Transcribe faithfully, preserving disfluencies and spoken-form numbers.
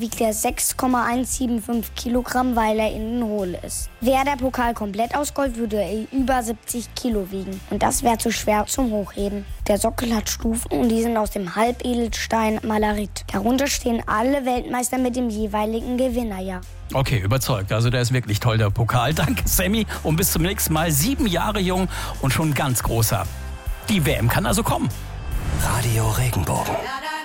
wiegt er sechs Komma hundertfünfundsiebzig Kilogramm, weil er innen hohl ist. Wäre der Pokal komplett aus Gold, würde er über siebzig Kilo wiegen. Und das wäre zu schwer zum Hochheben. Der Sockel hat Stufen und die sind aus dem Halbedelstein Malarit. Darunter stehen alle Weltmeister mit dem jeweiligen Gewinnerjahr. Okay, überzeugt. Also der ist wirklich toll, der Pokal. Danke, Sammy. Und bis zum nächsten Mal. Sieben Jahre jung und schon ganz großer. Die W M kann also kommen. Radio Regenbogen.